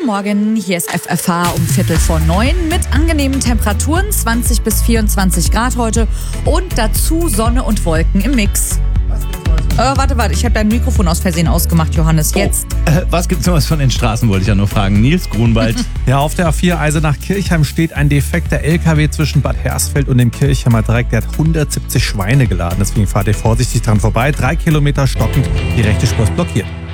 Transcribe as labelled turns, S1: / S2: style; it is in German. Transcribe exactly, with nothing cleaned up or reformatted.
S1: Morgen, hier ist F F H um Viertel vor neun mit angenehmen Temperaturen, zwanzig bis vierundzwanzig Grad heute und dazu Sonne und Wolken im Mix. Äh, warte, warte, ich habe dein Mikrofon aus Versehen ausgemacht, Johannes, jetzt.
S2: Oh, äh, was gibt's Neues von den Straßen, wollte ich ja nur fragen. Nils Grunwald.
S3: Ja, auf der A vier Eisenach-Kirchheim steht ein defekter L K W zwischen Bad Hersfeld und dem Kirchheimer Dreieck. Der hat hundertsiebzig Schweine geladen, deswegen fahrt ihr vorsichtig dran vorbei. Drei Kilometer stockend, die rechte Spur ist blockiert.